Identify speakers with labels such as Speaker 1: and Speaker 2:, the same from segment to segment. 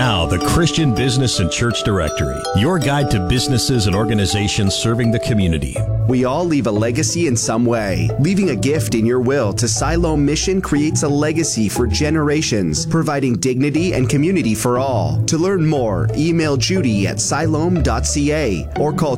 Speaker 1: now, the Christian Business and Church Directory, your guide to businesses and organizations serving the community.
Speaker 2: We all leave a legacy in some way. Leaving a gift in your will to Siloam Mission creates a legacy for generations, providing dignity and community for all. To learn more, email Judy at siloam.ca or call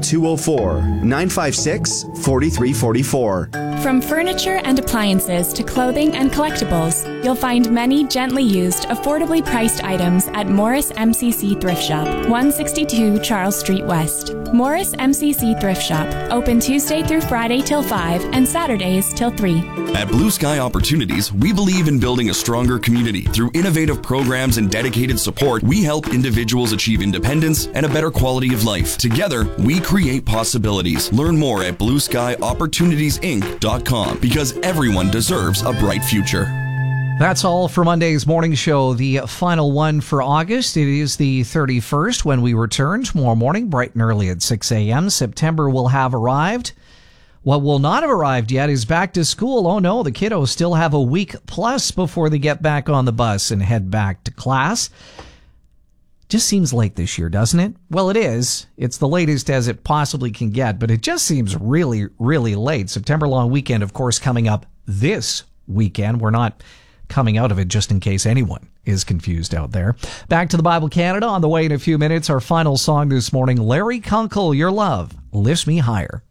Speaker 2: 204-956-4344.
Speaker 3: From furniture and appliances to clothing and collectibles, you'll find many gently used, affordably priced items at Morris MCC Thrift Shop, 162 Charles Street West. Morris MCC Thrift Shop, open Tuesday through Friday till 5 and Saturdays till 3.
Speaker 4: At Blue Sky Opportunities, we believe in building a stronger community. Through innovative programs and dedicated support, we help individuals achieve independence and a better quality of life. Together, we create possibilities. Learn more at BlueSkyOpportunitiesInc.com, because everyone deserves a bright future.
Speaker 5: That's all for Monday's morning show, the final one for August. It is the 31st when we return tomorrow morning, bright and early at 6 a.m. September will have arrived. What will not have arrived yet is back to school. Oh no, the kiddos still have a week plus before they get back on the bus and head back to class. Just seems late this year, doesn't it? Well, it is. It's the latest as it possibly can get, but it just seems really, really late. September long weekend, of course, coming up this weekend. We're not coming out of it, just in case anyone is confused out there. Back to the Bible Canada on the way in a few minutes. Our final song this morning, Larry Kunkel, Your Love Lifts Me Higher.